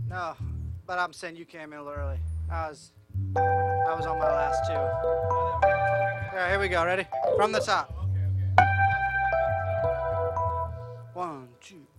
No, but I'm saying you came in a little early. I was on my last two. All right, here we go. Ready? From the top. 1, 2.